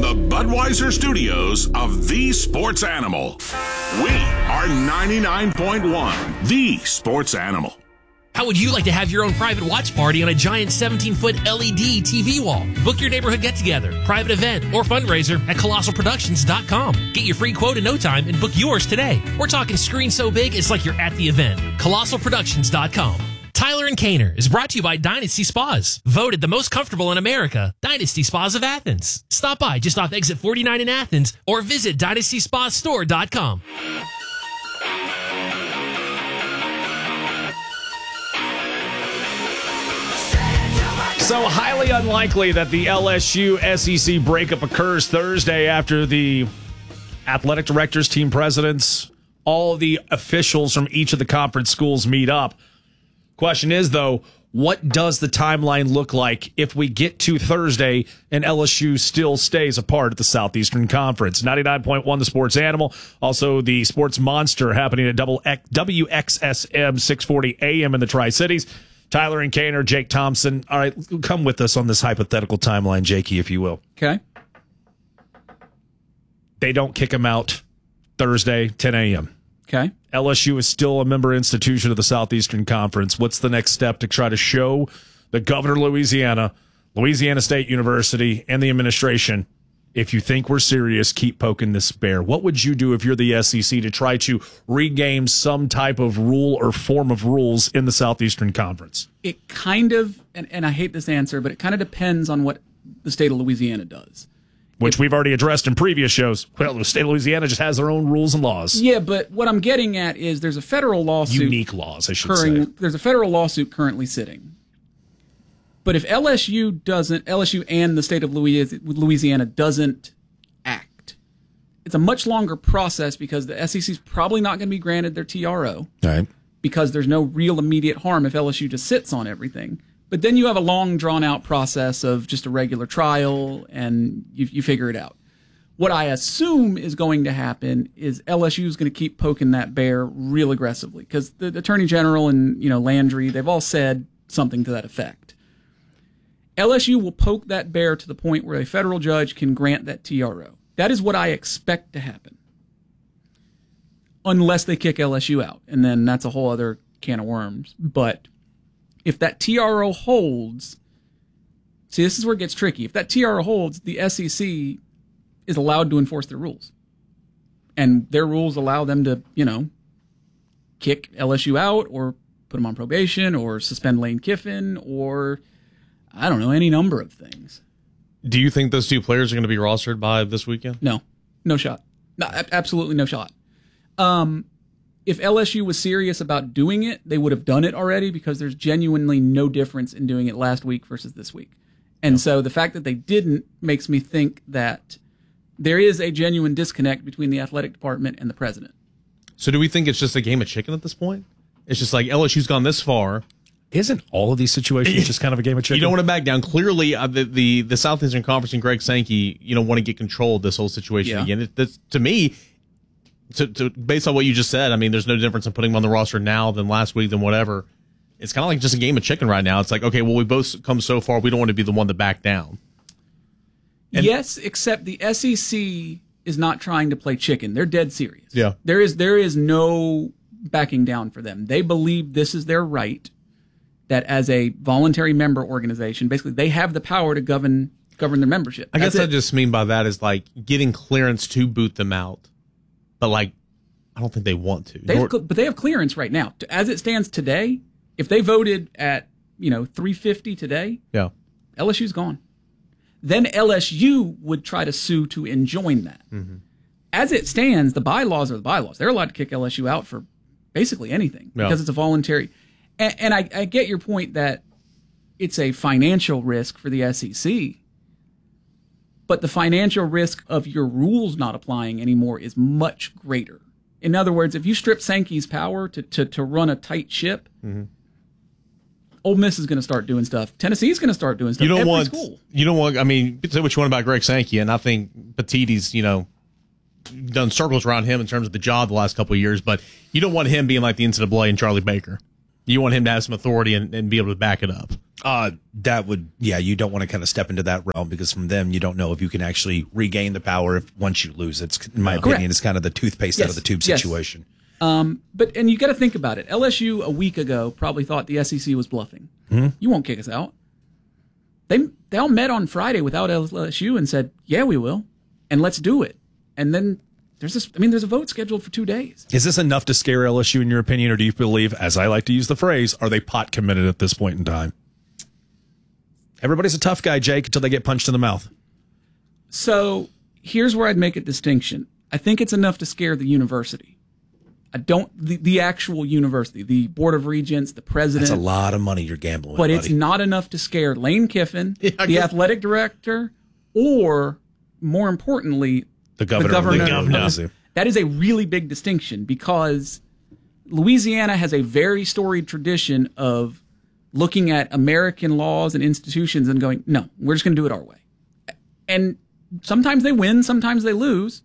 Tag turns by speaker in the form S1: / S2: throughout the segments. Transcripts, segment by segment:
S1: the Budweiser studios of The Sports Animal. We are 99.1 The Sports Animal.
S2: How would you like to have your own private watch party on a giant 17-foot LED TV wall? Book your neighborhood get-together, private event, or fundraiser at ColossalProductions.com. Get your free quote in no time and book yours today. We're talking screen so big it's like you're at the event. ColossalProductions.com. Tyler and Kaner is brought to you by Dynasty Spas. Voted the most comfortable in America. Dynasty Spas of Athens. Stop by just off exit 49 in Athens or visit DynastySpaStore.com.
S3: So highly unlikely that the LSU SEC breakup occurs Thursday after the athletic directors, team presidents, all the officials from each of the conference schools meet up. Question is, though, what does the timeline look like if we get to Thursday and LSU still stays a part of the Southeastern Conference? 99.1 The Sports Animal, also the Sports Monster happening at WXSM 640 AM in the Tri-Cities. Tyler and Kaner, Jake Thompson. All right, come with us on this hypothetical timeline, Jakey, if you will.
S4: Okay.
S3: They don't kick him out Thursday, 10 a.m.
S4: Okay.
S3: LSU is still a member institution of the Southeastern Conference. What's the next step to try to show the governor of Louisiana, Louisiana State University, and the administration, if you think we're serious, keep poking this bear? What would you do if you're the SEC to try to regain some type of rule or form of rules in the Southeastern Conference?
S4: It kind of, and I hate this answer, but it kind of depends on what the state of Louisiana does.
S3: Which we've already addressed in previous shows. Well, the state of Louisiana just has their own rules and laws.
S4: Yeah, but what I'm getting at is there's a federal lawsuit.
S3: Unique laws, I should say.
S4: There's a federal lawsuit currently sitting. But if LSU and the state of Louisiana doesn't act, it's a much longer process because the SEC is probably not going to be granted their TRO.
S3: Right.
S4: Because there's no real immediate harm if LSU just sits on everything. But then you have a long, drawn-out process of just a regular trial, and you figure it out. What I assume is going to happen is LSU is going to keep poking that bear real aggressively because the Attorney General and Landry, they've all said something to that effect. LSU will poke that bear to the point where a federal judge can grant that TRO. That is what I expect to happen. Unless they kick LSU out, and then that's a whole other can of worms. But if that TRO holds, see, this is where it gets tricky. If that TRO holds, the SEC is allowed to enforce their rules. And their rules allow them to, kick LSU out or put them on probation or suspend Lane Kiffin or, I don't know, any number of things.
S5: Do you think those two players are going to be rostered by this weekend?
S4: No shot. No, absolutely no shot. If LSU was serious about doing it, they would have done it already because there's genuinely no difference in doing it last week versus this week. And so the fact that they didn't makes me think that there is a genuine disconnect between the athletic department and the president. So
S5: do we think it's just a game of chicken at this point? It's just like LSU's gone this far.
S3: Isn't all of these situations just kind of a game of chicken?
S5: You don't want to back down. Clearly, the Southeastern Conference and Greg Sankey, want to get control of this whole situation again. To me, based on what you just said, I mean, there's no difference in putting him on the roster now than last week than whatever. It's kind of like just a game of chicken right now. It's like, okay, well, we both come so far. We don't want to be the one to back down.
S4: And yes, except the SEC is not trying to play chicken. They're dead serious.
S5: Yeah.
S4: There is no backing down for them. They believe this is their right, that as a voluntary member organization, basically they have the power to govern their membership.
S5: I guess I just mean by that is like getting clearance to boot them out. But, I don't think they want to.
S4: But they have clearance right now. As it stands today, if they voted at, 350 today, LSU's gone. Then LSU would try to sue to enjoin that. Mm-hmm. As it stands, the bylaws are the bylaws. They're allowed to kick LSU out for basically anything because it's a voluntary. And I get your point that it's a financial risk for the SEC. But the financial risk of your rules not applying anymore is much greater. In other words, if you strip Sankey's power to run a tight ship, Ole Miss is going to start doing stuff. Tennessee's going to start doing stuff.
S5: You don't want. I mean, say what you want about Greg Sankey, and I think Petitti's, done circles around him in terms of the job the last couple of years. But you don't want him being like the NCAA and Charlie Baker. You want him to have some authority and be able to back it up.
S6: You don't want to kind of step into that realm because from them, you don't know if you can actually regain the power once you lose. It's, in my opinion, it's kind of the toothpaste out of the tube situation.
S4: And you got to think about it. LSU a week ago probably thought the SEC was bluffing.
S6: Mm-hmm.
S4: You won't kick us out. They all met on Friday without LSU and said, yeah, we will. And let's do it. And then there's a vote scheduled for 2 days.
S3: Is this enough to scare LSU in your opinion, or do you believe, as I like to use the phrase, are they pot committed at this point in time? Everybody's a tough guy, Jake, until they get punched in the mouth.
S4: So here's where I'd make a distinction. I think it's enough to scare the university. The actual university, the Board of Regents, the president.
S6: That's a lot of money you're gambling with,
S4: but it's not enough to scare Lane Kiffin, the athletic director, or more importantly,
S6: the governor.
S4: That is a really big distinction because Louisiana has a very storied tradition of looking at American laws and institutions and going, no, we're just going to do it our way. And sometimes they win, sometimes they lose.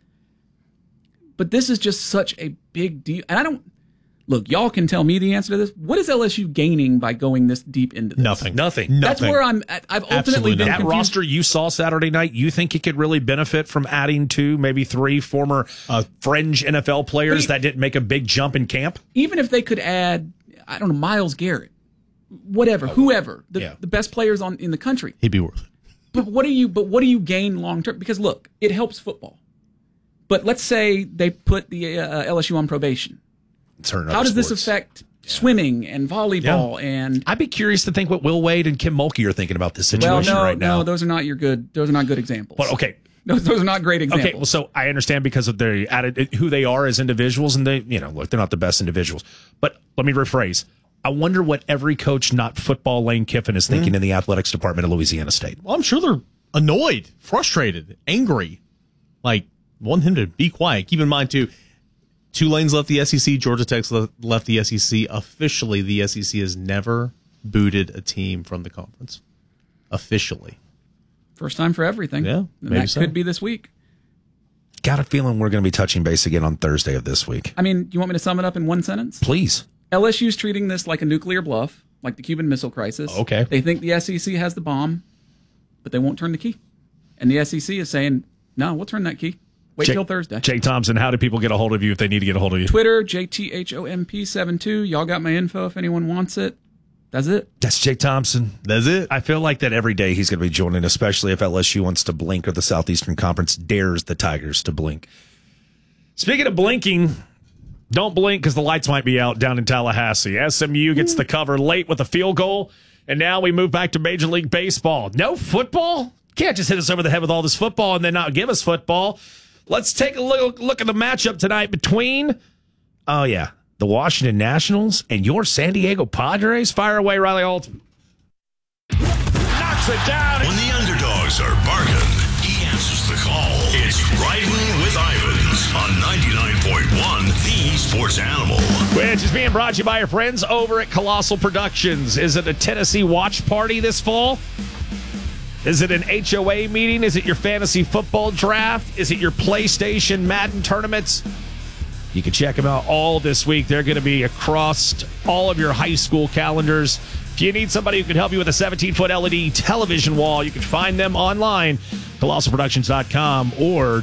S4: But this is just such a big deal. And y'all can tell me the answer to this. What is LSU gaining by going this deep into this?
S3: Nothing.
S4: That's where I've ultimately been
S3: that
S4: confused.
S3: roster you saw Saturday night, you think it could really benefit from adding 2, maybe 3 former fringe NFL players that didn't make a big jump in camp?
S4: Even if they could add, I don't know, Myles Garrett, whatever, whoever, the best players in the country.
S5: He'd be worth it.
S4: But what do you gain long term? Because look, it helps football. But let's say they put the LSU on probation. How does this affect swimming and volleyball? And
S3: I'd be curious to think what Will Wade and Kim Mulkey are thinking about this situation right now.
S4: No, those are not good examples.
S3: But okay.
S4: Those are not great examples.
S3: Okay, well, so I understand because of their who they are as individuals, and they're not the best individuals. But let me rephrase. I wonder what every coach, not football Lane Kiffin, is thinking in the athletics department of Louisiana State.
S5: Well, I'm sure they're annoyed, frustrated, angry. Want him to be quiet. Keep in mind, too, Tulane's left the SEC. Georgia Tech's left the SEC. Officially, the SEC has never booted a team from the conference. Officially.
S4: First time for everything.
S5: Yeah,
S4: and that could be this week.
S3: Got a feeling we're going to be touching base again on Thursday of this week.
S4: I mean, do you want me to sum it up in one sentence?
S3: Please.
S4: LSU's treating this like a nuclear bluff, like the Cuban Missile Crisis.
S3: Okay.
S4: They think the SEC has the bomb, but they won't turn the key. And the SEC is saying, no, we'll turn that key. Wait till Thursday.
S3: Jake Thompson, how do people get a hold of you if they need to get a hold of you?
S4: Twitter, JTHOMP72. Y'all got my info if anyone wants it. That's it.
S3: That's Jake Thompson.
S5: That's it.
S3: I feel like that every day he's going to be joining, especially if LSU wants to blink or the Southeastern Conference dares the Tigers to blink. Speaking of blinking, don't blink because the lights might be out down in Tallahassee. SMU gets the cover late with a field goal, and now we move back to Major League Baseball. No football? Can't just hit us over the head with all this football and then not give us football. Let's take a look at the matchup tonight between, the Washington Nationals and your San Diego Padres. Fire away, Riley Alton.
S1: Knocks it down. When the underdogs are barking, he answers the call. It's Riding with Ivans on 99.1, the Sports Animal.
S3: Which is being brought to you by our friends over at Colossal Productions. Is it a Tennessee watch party this fall? Is it an HOA meeting? Is it your fantasy football draft? Is it your PlayStation Madden tournaments? You can check them out all this week. They're going to be across all of your high school calendars. If you need somebody who can help you with a 17-foot LED television wall, you can find them online, colossalproductions.com or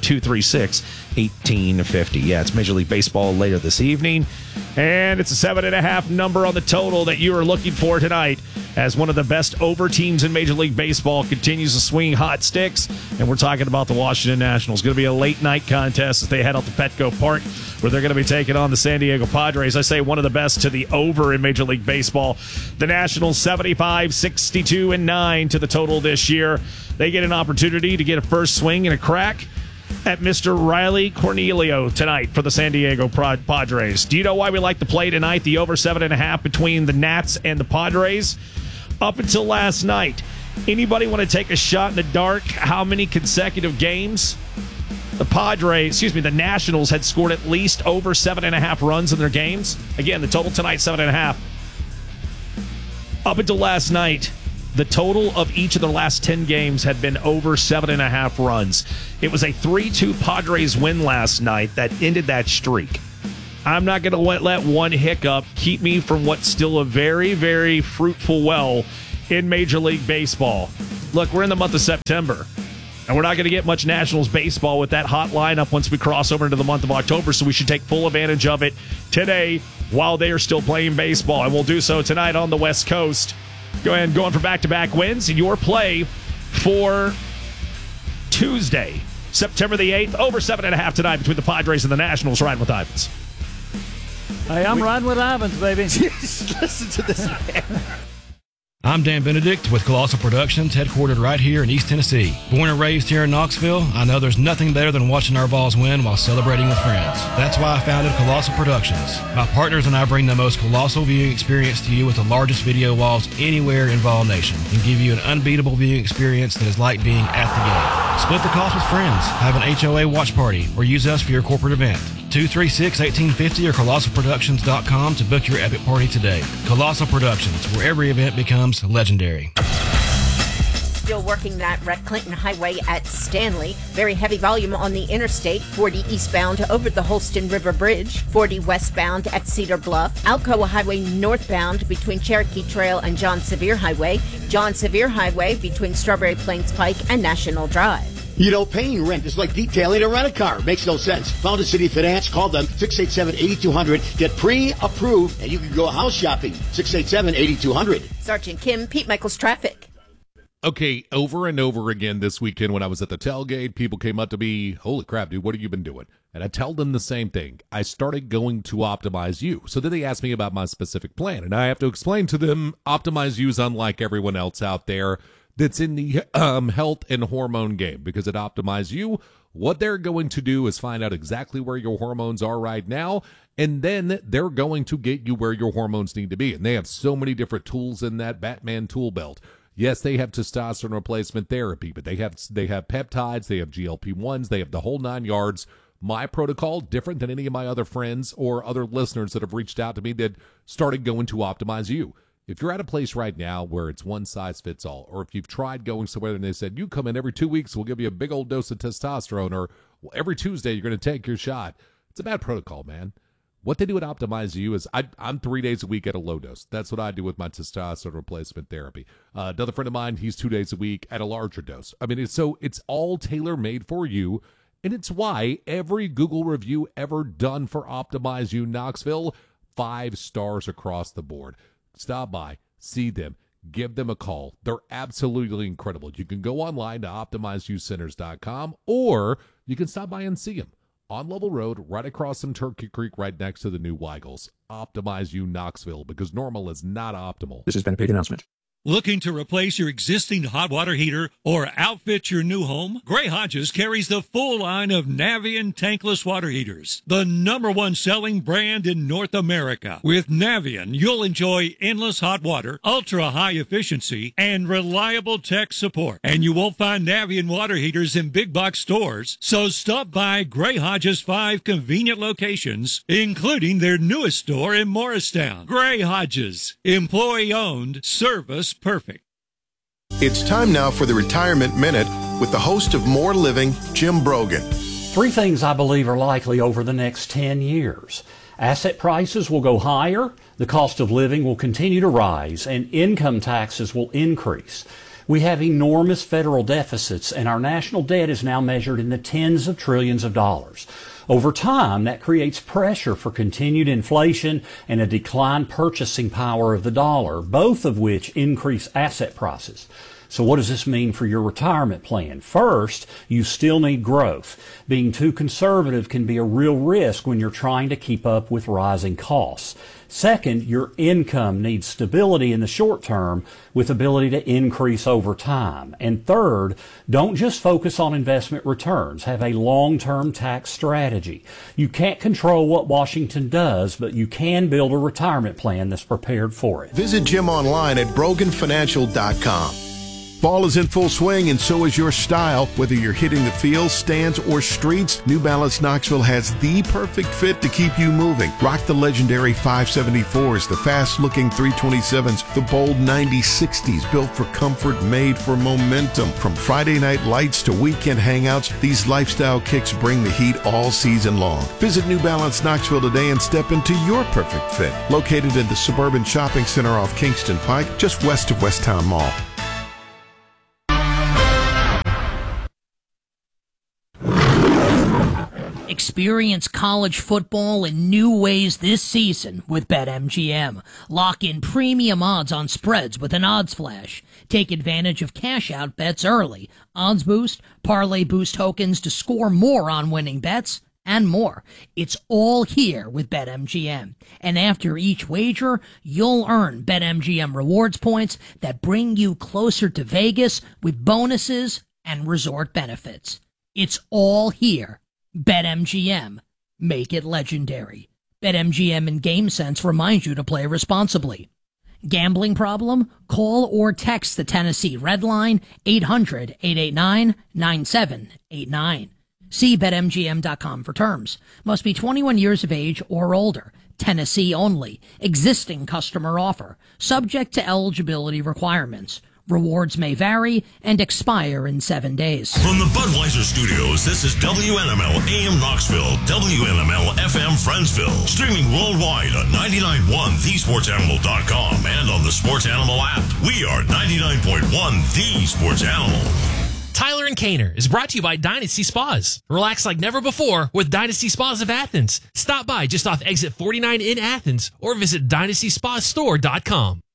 S3: 236-1850. Yeah, it's Major League Baseball later this evening, and it's a 7.5 number on the total that you are looking for tonight as one of the best over teams in Major League Baseball continues to swing hot sticks, and we're talking about the Washington Nationals. It's going to be a late-night contest as they head out to Petco Park, where they're going to be taking on the San Diego Padres. I say one of the best to the over in Major League Baseball. The Nationals 75, 62, and 9 to the total this year. They get an opportunity to get a first swing and a crack at Mr. Riley Cornelio tonight for the San Diego Padres. Do you know why we like to play tonight? The over 7.5 between the Nats and the Padres. Up until last night, anybody want to take a shot in the dark? How many consecutive games the Nationals had scored at least over 7.5 runs in their games? Again, the total tonight, 7.5. Up until last night, the total of each of the last 10 games had been over 7.5 runs. It was a 3-2 Padres win last night that ended that streak. I'm not going to let one hiccup keep me from what's still a very, very fruitful well in Major League Baseball. Look, we're in the month of September, and we're not going to get much Nationals baseball with that hot lineup once we cross over into the month of October, so we should take full advantage of it today while they are still playing baseball, and we'll do so tonight on the West Coast. Go ahead and go on for back-to-back wins, and your play for Tuesday, September the 8th, over 7.5 tonight between the Padres and the Nationals. Riding with Ivans.
S7: Hey, I'm riding with Ivans, baby.
S8: Listen to this man.
S9: I'm Dan Benedict with Colossal Productions, headquartered right here in East Tennessee. Born and raised here in Knoxville, I know there's nothing better than watching our Vols win while celebrating with friends. That's why I founded Colossal Productions. My partners and I bring the most colossal viewing experience to you with the largest video walls anywhere in Vol Nation and give you an unbeatable viewing experience that is like being at the game. Split the cost with friends, have an HOA watch party, or use us for your corporate event. 236-1850 or colossalproductions.com to book your epic party today. Colossal Productions, where every event becomes legendary.
S10: Still working that wreck Clinton Highway at Stanley. Very heavy volume on the interstate. 40 eastbound over the Holston River Bridge. 40 westbound at Cedar Bluff. Alcoa Highway northbound between Cherokee Trail and John Sevier Highway. John Sevier Highway between Strawberry Plains Pike and National Drive.
S11: You know, paying rent is like detailing a rent-a-car. Makes no sense. Founded City Finance. Call them 687-8200. Get pre-approved, and you can go house shopping. 687-8200.
S10: Sergeant Kim, Pete Michaels Traffic.
S12: Okay, over and over again this weekend when I was at the tailgate, people came up to me, holy crap, dude, what have you been doing? And I tell them the same thing. I started going to Optimize You. So then they ask me about my specific plan, and I have to explain to them Optimize You is unlike everyone else out there that's in the health and hormone game, because at Optimize You, what they're going to do is find out exactly where your hormones are right now, and then they're going to get you where your hormones need to be. And they have so many different tools in that Batman tool belt. Yes, they have testosterone replacement therapy, but they have peptides, they have GLP-1s, they have the whole 9 yards. My protocol, different than any of my other friends or other listeners that have reached out to me that started going to Optimize You. If you're at a place right now where it's one size fits all, or if you've tried going somewhere and they said, you come in every 2 weeks, we'll give you a big old dose of testosterone, or well, every Tuesday you're going to take your shot, it's a bad protocol, man. What they do at Optimize You is I'm 3 days a week at a low dose. That's what I do with my testosterone replacement therapy. Another friend of mine, he's 2 days a week at a larger dose. I mean, it's all tailor-made for you, and it's why every Google review ever done for Optimize You Knoxville, 5 stars across the board. Stop by, see them, give them a call. They're absolutely incredible. You can go online to OptimizeYouCenters.com, or you can stop by and see them on Level Road, right across from Turkey Creek, right next to the new Weigels. Optimize You Knoxville, because normal is not optimal.
S13: This has been a paid announcement.
S14: Looking to replace your existing hot water heater or outfit your new home? Gray Hodges carries the full line of Navien tankless water heaters, the #1 selling brand in North America. With Navien, you'll enjoy endless hot water, ultra-high efficiency, and reliable tech support. And you won't find Navien water heaters in big box stores, so stop by Gray Hodges' 5 convenient locations, including their newest store in Morristown. Gray Hodges, employee-owned, service perfect.
S15: It's time now for the Retirement Minute with the host of More Living, Jim Brogan.
S7: 3 things I believe are likely over the next 10 years. Asset prices will go higher, the cost of living will continue to rise, and income taxes will increase. We have enormous federal deficits, and our national debt is now measured in the tens of trillions of dollars. Over time, that creates pressure for continued inflation and a declined purchasing power of the dollar, both of which increase asset prices. So what does this mean for your retirement plan? First, you still need growth. Being too conservative can be a real risk when you're trying to keep up with rising costs. Second, your income needs stability in the short term with ability to increase over time. And third, don't just focus on investment returns. Have a long-term tax strategy. You can't control what Washington does, but you can build a retirement plan that's prepared for it.
S15: Visit Jim online at BroganFinancial.com. Fall is in full swing, and so is your style. Whether you're hitting the field, stands, or streets, New Balance Knoxville has the perfect fit to keep you moving. Rock the legendary 574s, the fast-looking 327s, the bold 9060s, built for comfort, made for momentum. From Friday night lights to weekend hangouts, these lifestyle kicks bring the heat all season long. Visit New Balance Knoxville today and step into your perfect fit. Located in the Suburban Shopping Center off Kingston Pike, just west of Westtown Mall.
S13: Experience college football in new ways this season with BetMGM. Lock in premium odds on spreads with an odds flash. Take advantage of cash-out bets early, odds boost, parlay boost tokens to score more on winning bets, and more. It's all here with BetMGM. And after each wager, you'll earn BetMGM rewards points that bring you closer to Vegas with bonuses and resort benefits. It's all here. BetMGM. Make it legendary. BetMGM and GameSense remind you to play responsibly. Gambling problem? Call or text the Tennessee Red Line 800-889-9789. See BetMGM.com for terms. Must be 21 years of age or older. Tennessee only. Existing customer offer. Subject to eligibility requirements. Rewards may vary and expire in 7 days.
S1: From the Budweiser Studios, this is WNML AM Knoxville, WNML FM Friendsville. Streaming worldwide on 99.1 thesportsanimal.com and on the Sports Animal app. We are 99.1 The Sports Animal.
S2: Tyler and Kaner is brought to you by Dynasty Spas. Relax like never before with Dynasty Spas of Athens. Stop by just off exit 49 in Athens or visit DynastySpaStore.com.